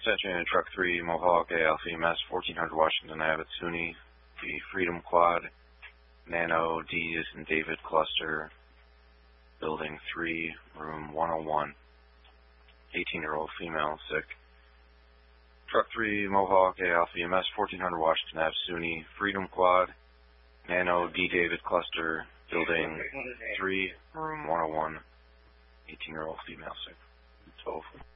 Attention Truck 3, Mohawk, A Alpha EMS, 1400 Washington Ave at SUNY, the Freedom Quad, Nano, D is in David Cluster, Building 3, Room 101, 18-year-old female, sick. Truck 3, Mohawk, A Alpha EMS, 1400 Washington Ave, SUNY, Freedom Quad, Nano, D David Cluster, Building 3, Room 101, 18-year-old female, sick. 12.